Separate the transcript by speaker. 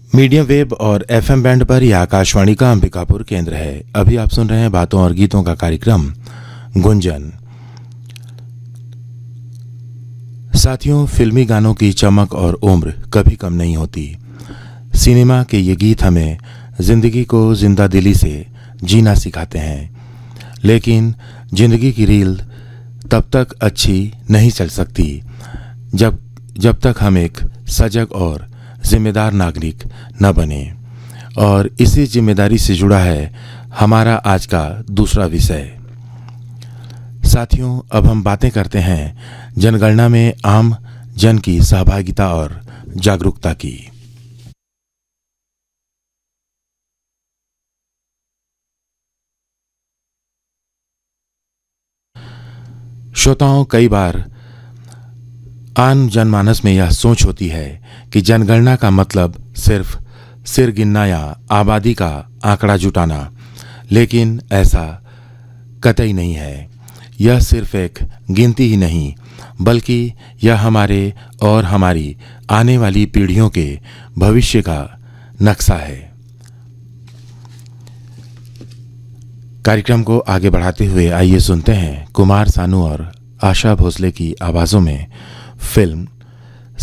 Speaker 1: Medium wave और FM band पर यह आकाशवाणी का अंबिकापुर केंद्र है। अभी आप सुन रहे हैं बातों और गीतों का कार्यक्रम गुंजन। साथियों, फिल्मी गानों की चमक और उम्र कभी कम नहीं होती। सिनेमा के ये गीत हमें जिंदगी को जिंदा दिली से जीना सिखाते हैं, लेकिन जिंदगी की रील तब तक अच्छी नहीं चल सकती जब तक हम एक सजग और जिम्मेदार नागरिक न बने। और इसी जिम्मेदारी से जुड़ा है हमारा आज का दूसरा विषय। साथियों, अब हम बातें करते हैं जनगणना में आम जन की सहभागिता और जागरूकता की। श्रोताओं, कई बार आम जनमानस में यह सोच होती है कि जनगणना का मतलब सिर्फ सिर गिनना या आबादी का आंकड़ा जुटाना, लेकिन ऐसा कतई नहीं है। यह सिर्फ एक गिनती ही नहीं, बल्कि यह हमारे और हमारी आने वाली पीढ़ियों के भविष्य का नक्शा है। कार्यक्रम को आगे बढ़ाते हुए आइए सुनते हैं कुमार सानू और आशा भोसले की आवाज़ों में फिल्म